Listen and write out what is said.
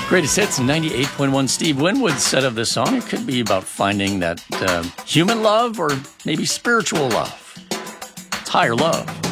Greatest hits, 98.1. Steve Winwood said of this song, it could be about finding that human love or maybe spiritual love. It's higher love.